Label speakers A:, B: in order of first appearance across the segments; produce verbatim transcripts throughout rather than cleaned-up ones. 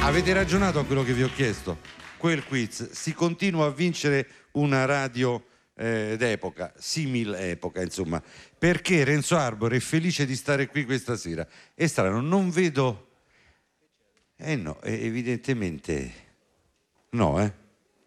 A: Avete ragionato a quello che vi ho chiesto? Quel quiz, si continua a vincere una radio eh, d'epoca, simile epoca, insomma, perché Renzo Arbore è felice di stare qui questa sera. È strano, non vedo... Eh no, evidentemente no, eh.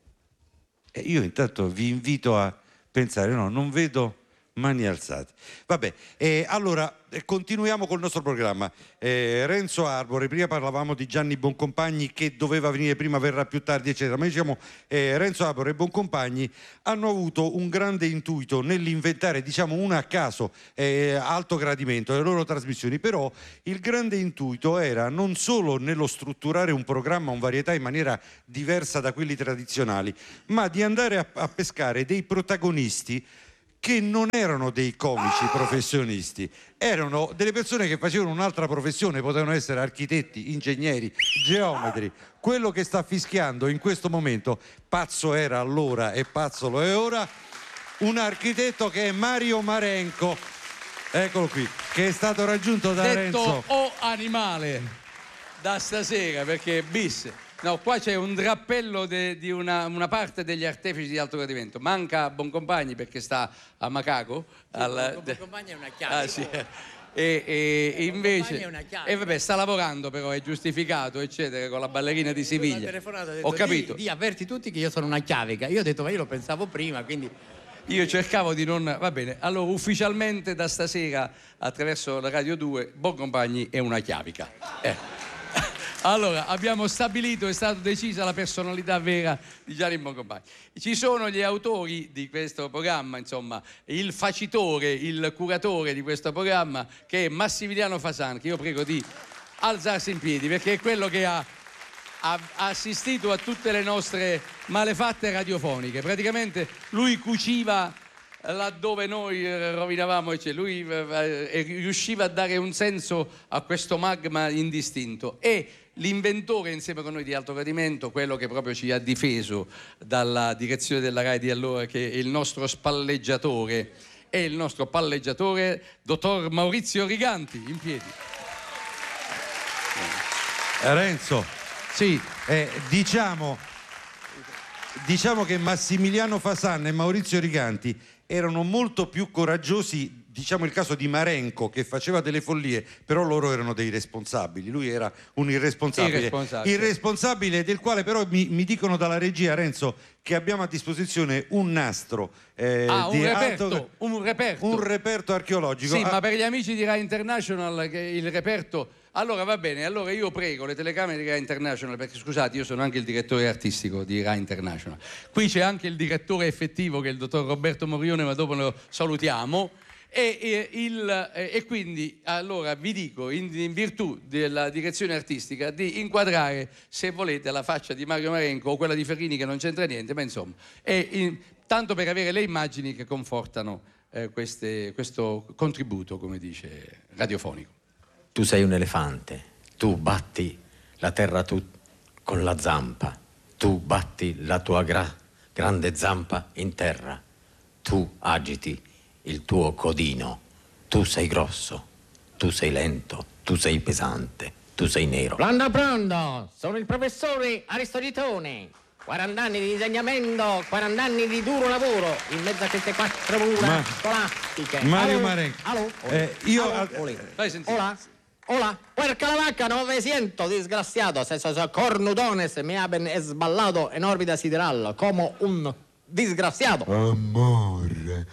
A: E io intanto vi invito a pensare, no, non vedo mani alzate. Vabbè, eh, allora eh, continuiamo col nostro programma. Eh, Renzo Arbore, prima parlavamo di Gianni Boncompagni che doveva venire prima, verrà più tardi, eccetera. Ma diciamo, eh, Renzo Arbore e Boncompagni hanno avuto un grande intuito nell'inventare, diciamo, una a caso, eh, alto gradimento, le loro trasmissioni. Però il grande intuito era non solo nello strutturare un programma, un varietà in maniera diversa da quelli tradizionali, ma di andare a, a pescare dei protagonisti che non erano dei comici professionisti, erano delle persone che facevano un'altra professione, potevano essere architetti, ingegneri, geometri. Quello che sta fischiando in questo momento, pazzo era allora e pazzo lo è ora, un architetto che è Mario Marenco, eccolo qui, che è stato raggiunto da
B: Detto
A: Renzo.
B: O animale da stasera, perché bis. No, qua c'è un drappello de, di una, una parte degli artefici di alto gradimento. Manca Boncompagni perché sta a Macaco. Sì, al,
C: Boncompagni è una chiave.
B: Ah, sì. E, e, e invece
C: è una chiave.
B: e vabbè, sta lavorando, però è giustificato, eccetera, con la ballerina di Siviglia.
C: Detto,
B: ho capito.
C: Di, di avverti tutti che io sono una chiavica. Io ho detto, ma io lo pensavo prima, quindi...
B: Io cercavo di non... Va bene, allora ufficialmente da stasera attraverso la Radio due Boncompagni è una chiavica. Eh. Allora, abbiamo stabilito, è stata decisa la personalità vera di Gianni Boncompagni. Ci sono gli autori di questo programma, insomma, il facitore, il curatore di questo programma, che è Massimiliano Fasan, che io prego di alzarsi in piedi, perché è quello che ha, ha assistito a tutte le nostre malefatte radiofoniche. Praticamente lui cuciva laddove noi rovinavamo, cioè lui eh, riusciva a dare un senso a questo magma indistinto. E l'inventore insieme con noi di alto gradimento, quello che proprio ci ha difeso dalla direzione della Rai di allora, che è il nostro spalleggiatore, è il nostro palleggiatore, dottor Maurizio Riganti, in piedi.
A: Renzo,
B: sì,
A: eh, diciamo, diciamo che Massimiliano Fasan e Maurizio Riganti erano molto più coraggiosi. Diciamo il caso di Marenco, che faceva delle follie, però loro erano dei responsabili, lui era un irresponsabile,
B: irresponsabile,
A: irresponsabile del quale però mi, mi dicono dalla regia, Renzo, che abbiamo a disposizione un nastro eh,
B: ah, un,
A: di
B: reperto,
A: alto,
B: un reperto
A: un reperto archeologico.
B: Sì,
A: ah,
B: ma per gli amici di Rai International che il reperto... Allora va bene, allora io prego le telecamere di Rai International, perché scusate, io sono anche il direttore artistico di Rai International, qui c'è anche il direttore effettivo che è il dottor Roberto Morione, ma dopo lo salutiamo. E, e, il, e quindi allora vi dico, in, in virtù della direzione artistica, di inquadrare, se volete, la faccia di Mario Marenco o quella di Ferrini, che non c'entra niente, ma insomma, è in, tanto per avere le immagini che confortano eh, queste, questo contributo, come dice, radiofonico.
D: Tu sei un elefante, tu batti la terra tu con la zampa, tu batti la tua gra- grande zampa in terra, tu agiti il tuo codino, tu sei grosso, tu sei lento, tu sei pesante, tu sei nero.
C: Pronto, pronto, sono il professore Aristotitone. quaranta anni di insegnamento, quaranta anni di duro lavoro in mezzo a queste quattro mura
A: Ma-
C: scolastiche.
A: Mario
C: Allo?
A: Marenco,
C: Allo?
A: eh, io
C: Allo?
A: eh,
C: Olè.
B: Fai sentire.
C: Hola? Hola? Puerca la vacca, non vi sento, disgraziato. Se so, so cornudones mi haben sballato in orbita siderale come un disgraziato.
E: Amore,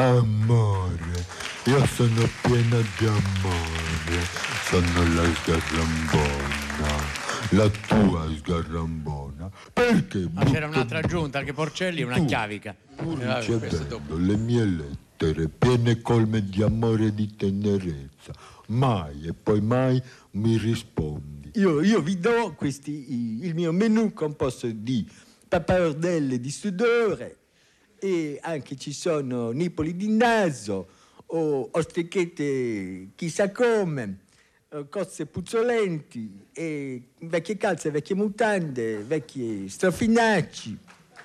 E: amore, io sono piena di amore, sono la sgarrambona, la tua sgarrambona. Perché?
C: Ma c'era un'altra aggiunta, anche Porcelli, una
E: Tu-
C: chiavica.
E: Pur
B: Eh, vabbè, questo è
E: ricevendo le mie lettere piene colme di amore e di tenerezza, mai e poi mai mi rispondi. Io, io vi do questi, il mio menù composto di pappardelle di sudore e anche ci sono nipoli di naso o ostrichette chissà come, eh, cozze puzzolenti e vecchie calze, vecchie mutande, vecchi strofinacci,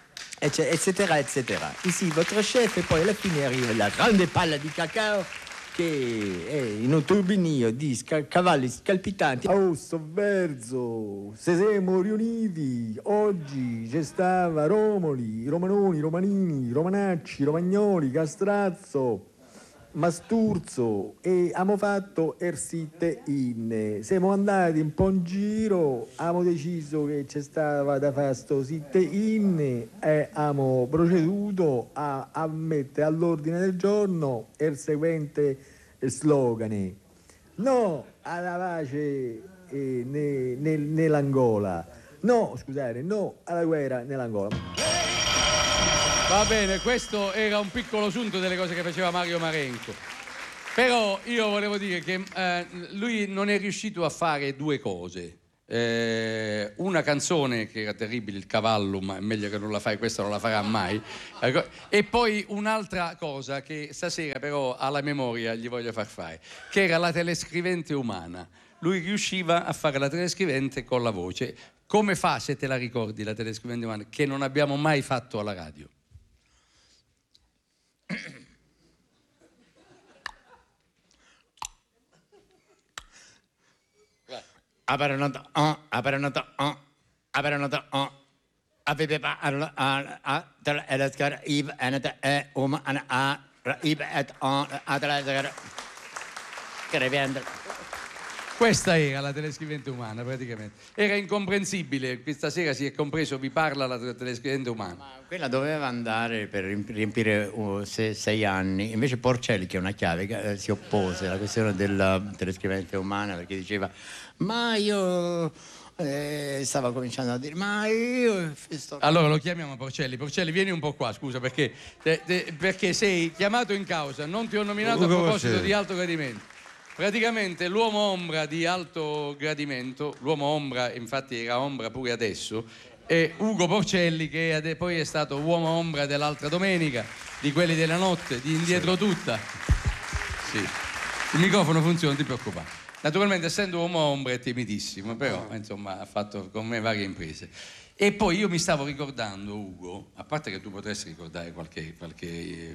E: eccetera, eccetera. Ici, votre chef, e poi alla fine arriva la grande palla di cacao che è in un turbinio di sca- cavalli scalpitanti. Oh, sto verso, se siamo riuniti, oggi c'è stava Romoli, Romanoni, Romanini, Romanacci, Romagnoli, Castrazzo, Masturzo e abbiamo fatto ersite in. Siamo andati un po' in giro, abbiamo deciso che c'è stava da fare sto sitte in e abbiamo proceduto a, a mettere all'ordine del giorno il seguente slogan: no alla pace eh, ne, ne, nell'Angola, no scusate, no alla guerra nell'Angola.
B: Va bene, questo era un piccolo sunto delle cose che faceva Mario Marenco. Però io volevo dire che eh, lui non è riuscito a fare due cose. Eh, una canzone che era terribile, il cavallo, ma è meglio che non la fai, questa non la farà mai. E poi un'altra cosa che stasera però alla memoria gli voglio far fare, che era la telescrivente umana. Lui riusciva a fare la telescrivente con la voce. Come fa, se te la ricordi, la telescrivente umana, che non abbiamo mai fatto alla radio?
D: Aperonata on, aperonata on, aperonata on. Apepepa arla a a tel elaskar ib anata e um an a ib et on atalaskar. Crevende.
B: Questa era la telescrivente umana, praticamente. Era incomprensibile, questa sera si è compreso, vi parla la telescrivente umana.
D: Ma quella doveva andare per riempire uh, se, sei anni, invece Porcelli, che è una chiave, eh, si oppose alla questione della telescrivente umana perché diceva ma io... Eh, stava cominciando a dire ma io sto...
B: Allora lo chiamiamo Porcelli. Porcelli, vieni un po' qua, scusa, perché, te, te, perché sei chiamato in causa, non ti ho nominato a proposito di alto gradimento. Praticamente l'uomo ombra di alto gradimento, l'uomo ombra, infatti era ombra pure adesso, è Ugo Porcelli, che poi è stato uomo ombra dell'altra domenica, di quelli della notte, di Indietro Tutta. Sì. Il microfono funziona, non ti preoccupare. Naturalmente, essendo uomo ombra è timidissimo, però insomma ha fatto con me varie imprese. E poi io mi stavo ricordando, Ugo, a parte che tu potresti ricordare qualche... qualche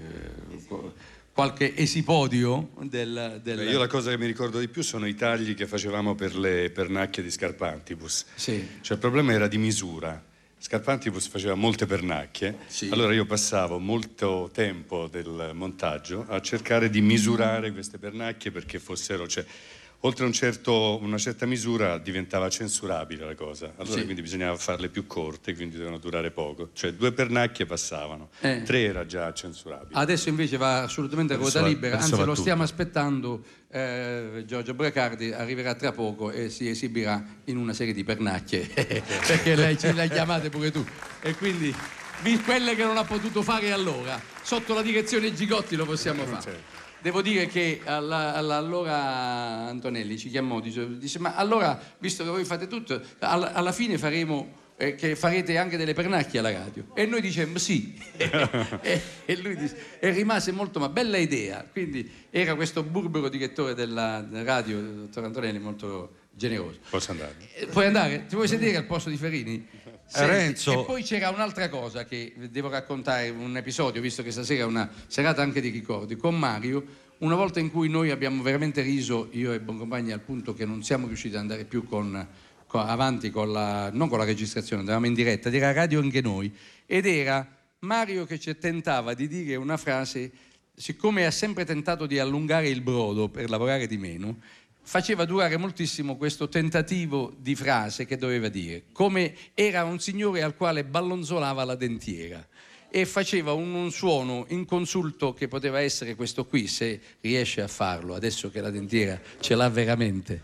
B: eh, qualche esipodio del, del...
F: Beh, io la cosa che mi ricordo di più sono i tagli che facevamo per le pernacchie di Scarpantibus.
B: Sì.
F: Cioè il problema era di misura. Scarpantibus faceva molte pernacchie,
B: sì.
F: Allora io passavo molto tempo del montaggio a cercare di misurare queste pernacchie perché fossero... Cioè, oltre un certo, una certa misura diventava censurabile la cosa, allora sì. Quindi bisognava farle più corte, quindi dovevano durare poco, cioè due pernacchie passavano, eh. tre era già censurabile.
B: Adesso invece va assolutamente a ruota libera, anzi lo tutto. Stiamo aspettando, eh, Giorgio Bracardi arriverà tra poco e si esibirà in una serie di pernacchie, perché lei ce le hai chiamate pure tu, e quindi quelle che non ha potuto fare allora, sotto la direzione Gigotti lo possiamo fare. Certo. Devo dire che alla, alla, allora Antonelli ci chiamò, dice, dice ma allora, visto che voi fate tutto, alla, alla fine faremo, eh, che farete anche delle pernacchie alla radio. E noi dicemmo sì. e, e lui dice, e rimase molto, ma bella idea. Quindi era questo burbero direttore della radio, il dottor Antonelli, molto generoso.
F: Posso andare?
B: Eh, puoi andare? Ti vuoi sedere al posto di Ferini? Senti,
A: Renzo.
B: E poi c'era un'altra cosa che devo raccontare, un episodio, visto che stasera è una serata anche di ricordi, con Mario, una volta in cui noi abbiamo veramente riso, io e Boncompagni, al punto che non siamo riusciti ad andare più con, con, avanti con la, non con la registrazione, andavamo in diretta, ed era radio anche noi, ed era Mario che ci tentava di dire una frase, siccome ha sempre tentato di allungare il brodo per lavorare di meno, faceva durare moltissimo questo tentativo di frase che doveva dire, come era un signore al quale ballonzolava la dentiera e faceva un, un suono inconsulto che poteva essere questo qui, se riesce a farlo adesso che la dentiera ce l'ha veramente.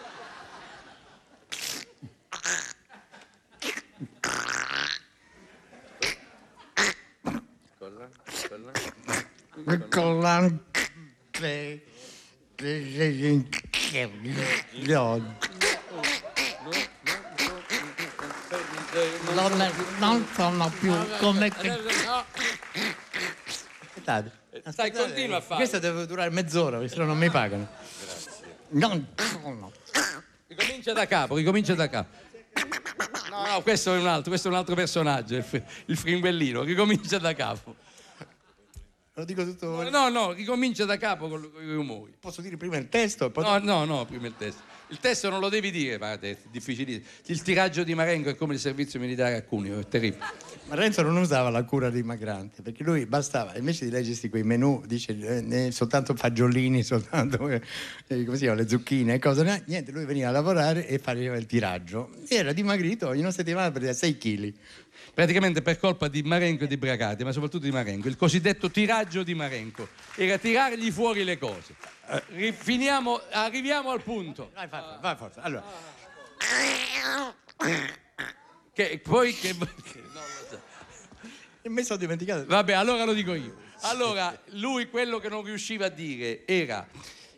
D: Non, non sono più come che... Aspettate,
B: Stai, continua a fare.
D: Questo deve durare mezz'ora, perché se no non mi pagano. Non sono.
B: Ricomincia da capo, ricomincia da capo. No, no, questo è un altro, questo è un altro personaggio, il, il fringuellino, ricomincia da capo.
G: Lo dico tutto.
B: No, no, ricomincia da capo con i rumori.
G: Posso dire prima il testo? Poi...
B: No, no, no, prima il testo. Il testo non lo devi dire, guarda, è difficilissimo. Il tiraggio di Marengo è come il servizio militare a Cuneo, è terribile.
G: Ma Renzo non usava la cura dimagrante, perché lui bastava, invece di leggersi quei menù, dice eh, soltanto fagiolini, soltanto eh, come si chiama, le zucchine e cose, niente, lui veniva a lavorare e faceva il tiraggio. Era dimagrito, in una settimana perdeva sei chili.
B: Praticamente per colpa di Marengo e di Bragati, ma soprattutto di Marengo, il cosiddetto tiraggio di Marengo era tirargli fuori le cose. Eh, finiamo, arriviamo al punto.
G: Vai, forza, vai, forza. Allora.
B: Che poi che non lo so.
G: E me sono dimenticato.
B: Vabbè, allora lo dico io. Allora, lui quello che non riusciva a dire era: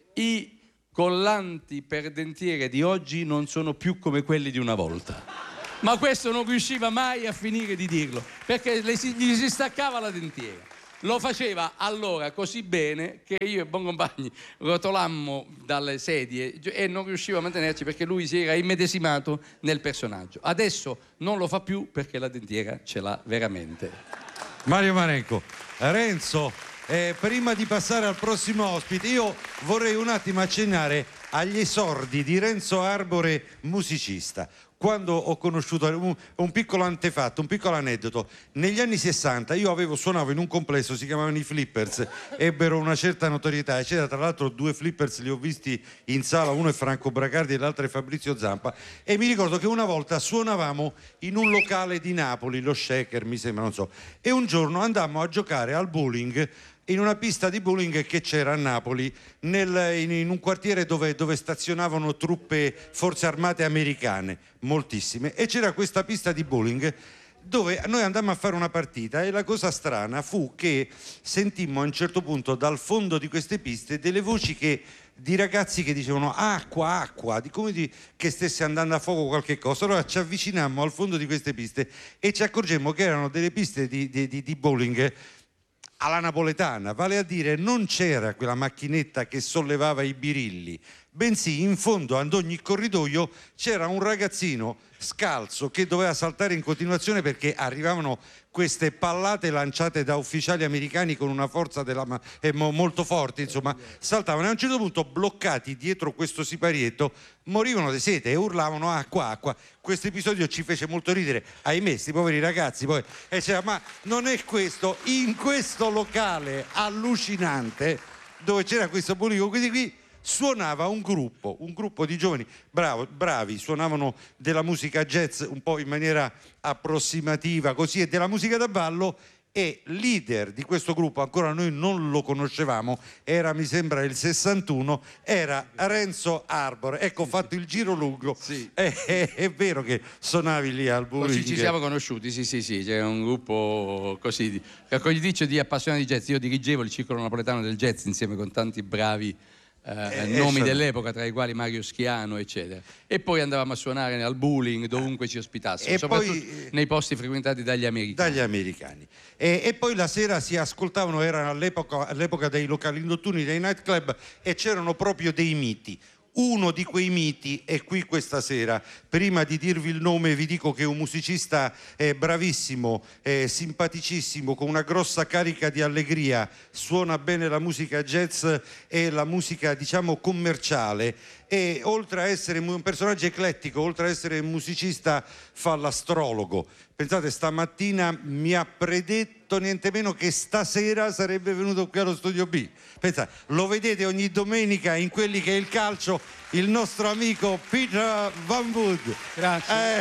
B: i collanti per dentiere di oggi non sono più come quelli di una volta. Ma questo non riusciva mai a finire di dirlo, perché le si, gli si staccava la dentiera. Lo faceva allora così bene che io e Boncompagni rotolammo dalle sedie e non riuscivo a mantenerci perché lui si era immedesimato nel personaggio. Adesso non lo fa più perché la dentiera ce l'ha veramente.
A: Mario Marengo. Renzo, eh, prima di passare al prossimo ospite, io vorrei un attimo accennare agli esordi di Renzo Arbore, musicista. Quando ho conosciuto un, un piccolo antefatto, un piccolo aneddoto, negli anni sessanta io avevo suonavo in un complesso, si chiamavano i Flippers, ebbero una certa notorietà, eccetera. Tra l'altro due Flippers li ho visti in sala, uno è Franco Bracardi e l'altro è Fabrizio Zampa, e mi ricordo che una volta suonavamo in un locale di Napoli, lo Shaker mi sembra, non so, e un giorno andammo a giocare al bowling in una pista di bowling che c'era a Napoli, nel, in, in un quartiere dove, dove stazionavano truppe forze armate americane, moltissime, e c'era questa pista di bowling dove noi andammo a fare una partita, e la cosa strana fu che sentimmo a un certo punto dal fondo di queste piste delle voci che, di ragazzi che dicevano acqua, acqua, di come di, che stesse andando a fuoco qualche cosa. Allora ci avvicinammo al fondo di queste piste e ci accorgemmo che erano delle piste di, di, di, di bowling alla napoletana, vale a dire non c'era quella macchinetta che sollevava i birilli, bensì in fondo ad ogni corridoio c'era un ragazzino scalzo che doveva saltare in continuazione perché arrivavano queste pallate lanciate da ufficiali americani con una forza della ma- eh, mo- molto forte, insomma, saltavano e a un certo punto, bloccati dietro questo siparietto, morivano di sete e urlavano acqua, acqua. Questo episodio ci fece molto ridere, ahimè, sti poveri ragazzi poi, e cioè, ma non è questo, in questo locale allucinante dove c'era questo pubblico, quindi qui suonava un gruppo, un gruppo di giovani bravo, bravi, suonavano della musica jazz un po' in maniera approssimativa così, e della musica da ballo, e leader di questo gruppo, ancora noi non lo conoscevamo, era mi sembra il sessantuno, era Renzo Arbore. Ecco, ho fatto il giro lungo, sì. è, è, è vero che suonavi lì al bowling?
B: Così ci siamo conosciuti, sì sì sì, c'era un gruppo così di, raccogliticcio di appassionati di jazz. Io dirigevo il circolo napoletano del jazz insieme con tanti bravi Eh, eh, nomi dell'epoca, tra i quali Mario Schiano, eccetera, e poi andavamo a suonare al bowling dovunque ci ospitassero,
A: e
B: soprattutto
A: poi,
B: nei posti frequentati dagli americani.
A: Dagli americani. E, e poi la sera si ascoltavano, era all'epoca, all'epoca dei locali notturni, dei nightclub, e c'erano proprio dei miti. Uno di quei miti è qui questa sera. Prima di dirvi il nome vi dico che è un musicista eh, bravissimo, eh, simpaticissimo, con una grossa carica di allegria, suona bene la musica jazz e la musica diciamo commerciale, e oltre a essere un personaggio eclettico, oltre a essere musicista, fa l'astrologo. Pensate, stamattina mi ha predetto niente meno che stasera sarebbe venuto qui allo Studio B. Pensate, lo vedete ogni domenica in quelli che è il calcio, il nostro amico Peter Van Wood.
G: Grazie.
A: Eh.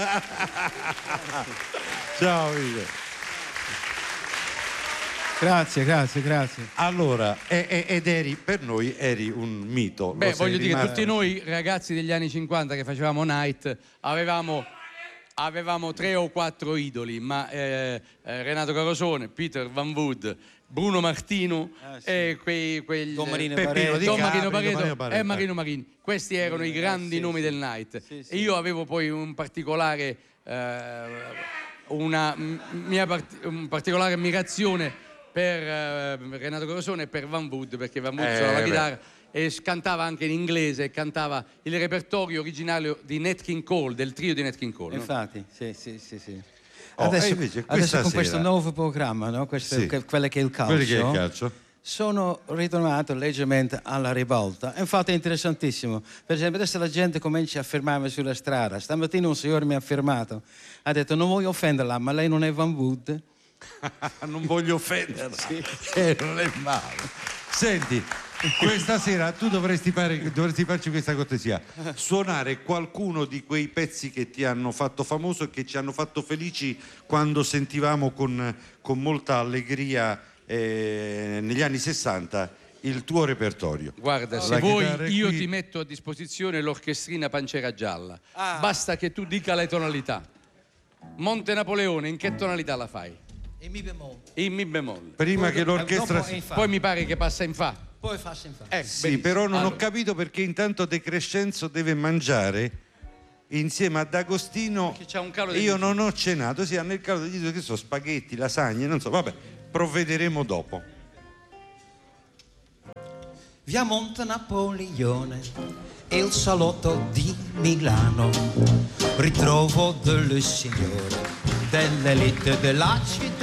A: Ciao Peter.
G: Grazie, grazie, grazie.
A: Allora, e, e, ed eri, per noi eri un mito.
B: Beh,
A: Lo
B: voglio dire,
A: rimasto.
B: tutti noi ragazzi degli anni cinquanta che facevamo night avevamo, avevamo tre o quattro idoli, ma eh, eh, Renato Carosone, Peter Van Wood, Bruno Martino,
G: ah, sì.
B: e quei, quegli,
G: Don Marino
B: eh,
G: Pareto.
B: Don Marino
A: Capri,
B: Pareto
A: Marino Pareto.
B: e Marino Marini. Questi erano
G: Eh,
B: i grandi
G: sì,
B: nomi
G: sì.
B: del night.
G: Sì, sì.
B: E io avevo poi un particolare, eh, una m- mia part- un particolare ammirazione per eh, Renato Carosone e per Van Wood, perché Van Wood
A: Eh,
B: suonava la
A: beh.
B: chitarra e cantava anche in inglese, cantava il repertorio originario di Nat King Cole, del trio di Nat King Cole. No?
G: Infatti, sì, sì, sì, sì.
A: Oh,
G: adesso,
A: e invece
G: adesso
A: questa
G: con
A: sera-
G: questo nuovo programma, no? Questo,
A: Sì.
G: che, quello che è il calcio,
A: Quello che è il calcio.
G: sono ritornato leggermente alla ribalta. Infatti è interessantissimo. Per esempio, adesso la gente comincia a fermarmi sulla strada. Stamattina un signore mi ha fermato, ha detto: non voglio offenderla, ma lei non è Van Wood?
A: Non voglio offenderla. Eh, non è male. Senti, questa sera tu dovresti, fare, dovresti farci questa cortesia: suonare qualcuno di quei pezzi che ti hanno fatto famoso e che ci hanno fatto felici quando sentivamo con, con molta allegria eh, negli anni sessanta il tuo repertorio.
B: Guarda, se
A: La
B: vuoi
A: chitarra è
B: io
A: qui.
B: ti metto a disposizione l'orchestrina Pancera Gialla. Basta che tu dica le tonalità. Monte Napoleone, in che tonalità la fai?
H: In mi bemolle.
B: In mi bemolle.
A: Prima
H: Poi
A: che
H: dopo-
A: l'orchestra...
H: dopo è in fa.
B: Poi mi pare che passa in fa.
H: Poi fa sempre.
B: Eh,
A: Sì,
B: benissimo.
A: però non ho
B: Allora,
A: capito perché intanto De Crescenzo deve mangiare insieme ad Agostino.
B: Perché c'ha un calo
A: e
B: di
A: io
B: dito.
A: non ho cenato, sì, hanno il calo di dito, che so, spaghetti, lasagne, non so, vabbè, provvederemo dopo.
H: Via Monte Napoleone e il salotto di Milano. Ritrovo dello signore dell'elite della città.